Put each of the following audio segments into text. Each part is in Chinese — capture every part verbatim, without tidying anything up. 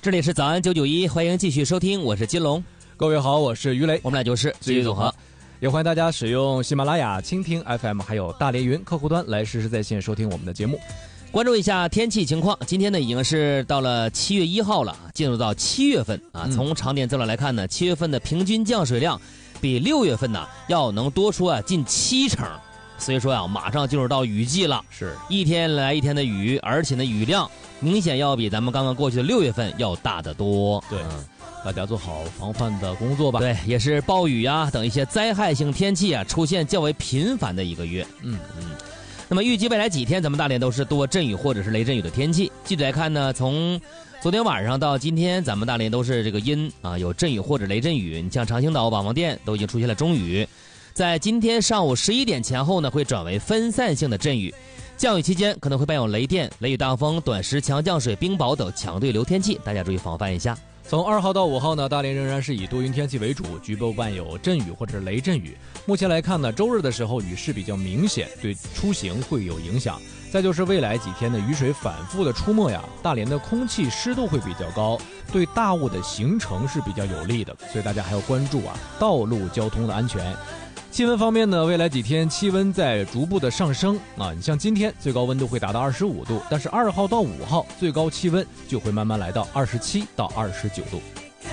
这里是早安九九一，欢迎继续收听，我是金龙。 各位好，我是于雷， 我们俩就是最娱组合，也欢迎大家使用喜马拉雅、蜻蜓 F M 还有大连云客户端来实时在线收听我们的节目。 关注一下天气情况，今天呢已经是到了七月一号了，进入到七月份啊。从常年资料来看呢，七月份的平均降水量比六月份呢要能多出啊近七成，所以说啊，马上进入到雨季了， 是一天来一天的雨，而且呢雨量明显要比咱们刚刚过去的六月份要大得多。 对。嗯，大家做好防范的工作吧。 对，也是暴雨呀、啊、等一些灾害性天气啊出现较为频繁的一个月。嗯嗯。那么预计未来几天，咱们大连都是多阵雨或者是雷阵雨的天气。具体来看呢，从昨天晚上到今天，咱们大连都是这个阴啊，有阵雨或者雷阵雨。你像长兴岛、瓦房店都已经出现了中雨。在今天上午十一点前后呢，会转为分散性的阵雨。降雨期间可能会伴有雷电、雷雨大风、短时强降水、冰雹等强对流天气，大家注意防范一下。 从二号到五号呢，大连仍然是以多云天气为主，局部伴有阵雨或者雷阵雨。目前来看呢，周日的时候雨势比较明显，对出行会有影响。再就是未来几天的雨水反复的出没呀，大连的空气湿度会比较高，对大雾的形成是比较有利的，所以大家还要关注啊道路交通的安全。气温方面呢，未来几天气温在逐步的上升啊，你像今天最高温度会达到二十五度，但是二号到五号最高气温就会慢慢来到二十七到二十九度。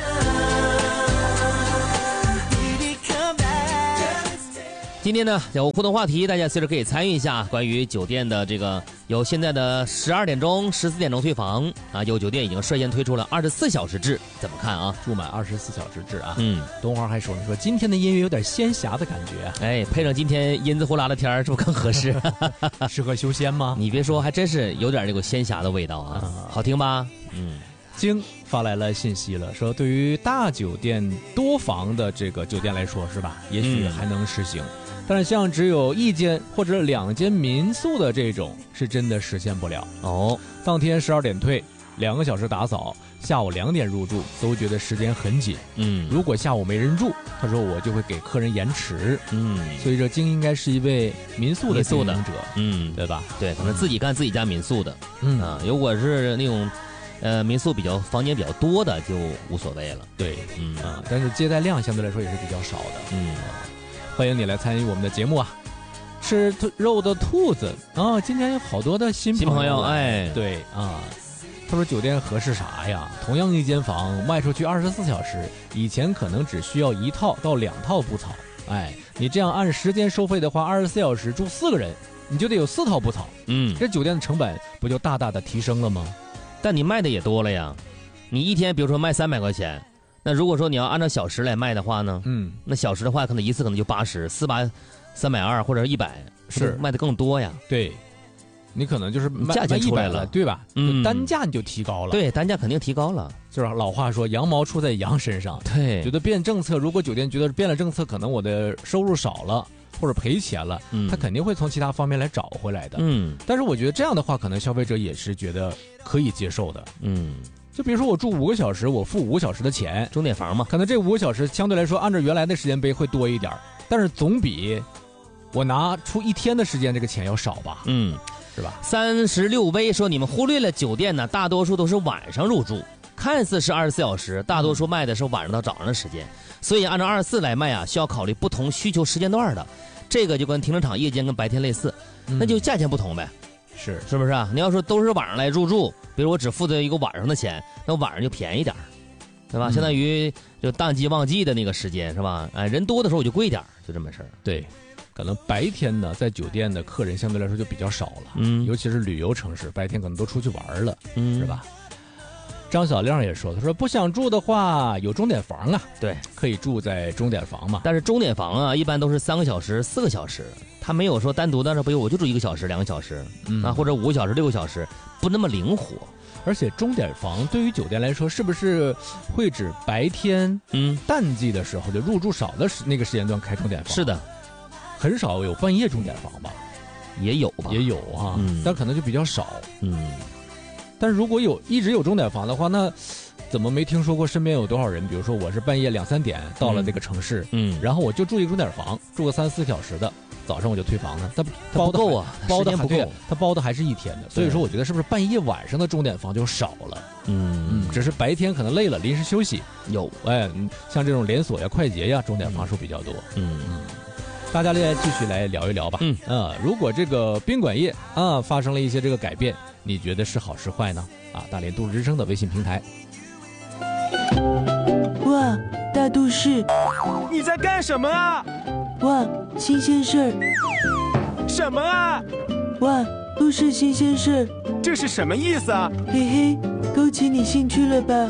今天呢有互动话题，大家随时可以参与一下，关于酒店的这个有现在的十二点钟、十四点钟退房啊，有酒店已经率先推出了二十四小时制，怎么看啊？ 住满二十四小时制啊。 嗯， 东华还说了，说今天的音乐有点仙侠的感觉、啊， 哎，配上今天阴子呼啦的天儿，是不是更合适？ 适合修仙吗？ 你别说，还真是有点这个仙侠的味道啊，啊好听吧？嗯。 京发来了信息了，说对于大酒店多房的这个酒店来说，是吧？也许还能实行。嗯，但是像只有一间或者两间民宿的这种是真的实现不了哦。 当天十二点退，两个小时打扫，下午两点入住，都觉得时间很紧。嗯，如果下午没人住，他说我就会给客人延迟。嗯，所以这京应该是一位民宿的经营者， 嗯， 对吧？ 对，可能自己干自己家民宿的。嗯啊，如果是那种呃民宿比较房间比较多的就无所谓了。 对，嗯啊，但是接待量相对来说也是比较少的。嗯。啊，欢迎你来参与我们的节目啊！吃肉的兔子啊，今天有好多的新朋友， 新朋友哎， 对啊，他说酒店合适啥呀？同样一间房卖出去二十四小时，以前可能只需要一套到两套布草，哎，你这样按时间收费的话，二十四小时住四个人，你就得有四套布草，嗯，这酒店的成本不就大大的提升了吗？ 但你卖的也多了呀，你一天比如说卖三百块钱。那如果说你要按照小时来卖的话呢？嗯，那小时的话可能一次可能就八十、四八、三百二或者一百，是卖的更多呀。 对，你可能就是卖价钱出来了， 对吧？嗯，单价你就提高了。 对，单价肯定提高了。 就是老话说，羊毛出在羊身上。 对， 觉得变政策，如果酒店觉得变了政策，可能我的收入少了或者赔钱了，嗯，他肯定会从其他方面来找回来的。嗯，但是我觉得这样的话，可能消费者也是觉得可以接受的。嗯。就比如说我住五个小时，我付五个小时的钱， 钟点房嘛， 可能这五个小时相对来说按照原来的时间杯会多一点，但是总比我拿出一天的时间这个钱要少吧？嗯，是吧？ 三十六微说你们忽略了酒店呢，大多数都是晚上入住，看似是二十四小时，大多数卖的是晚上到早上的时间，所以按照二十四来卖啊，需要考虑不同需求时间段的，这个就跟停车场夜间跟白天类似，那就价钱不同呗。 是是不是啊？你要说都是晚上来入住，比如我只付的一个晚上的钱，那晚上就便宜点，对吧？嗯、相当于就淡季旺季的那个时间，是吧？哎，人多的时候我就贵点，就这么事儿。 对，可能白天呢，在酒店的客人相对来说就比较少了，嗯，尤其是旅游城市，白天可能都出去玩了，嗯，是吧？张小亮也说，他说不想住的话，有钟点房啊， 对， 可以住在钟点房嘛。 但是钟点房啊，一般都是三个小时、四个小时，他没有说单独的，比如我就住一个小时、两个小时，嗯，啊，或者五个小时、六个小时，不那么灵活。 而且钟点房对于酒店来说，是不是会指白天，嗯，淡季的时候就入住少的那个时间段开钟点房？ 是的， 很少有半夜钟点房吧？ 也有吧？ 也有啊，嗯、但可能就比较少，嗯。但是如果有一直有钟点房的话，那怎么没听说过身边有多少人？比如说我是半夜两三点到了这个城市， 嗯， 然后我就住一个钟点房，住个三四个小时的，早上我就退房呢。他他包不够啊， 包的不够， 他包的还是一天的。所以说，我觉得是不是半夜晚上的钟点房就少了？ 嗯嗯，只是白天可能累了，临时休息有。 哎，像这种连锁呀、快捷呀，钟点房数比较多。 嗯嗯。 大家来继续来聊一聊吧。 嗯啊，如果这个宾馆业啊发生了一些这个改变，你觉得是好是坏呢？啊，大连都市之声的微信平台。 哇，大都市！ 你在干什么啊？ 哇，新鲜事儿！ 什么啊？ 哇，都市新鲜事儿！ 这是什么意思啊？ 嘿嘿，勾起你兴趣了吧？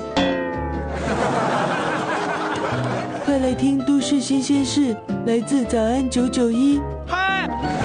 快来听都市新鲜事，来自早安九九一。 嗨！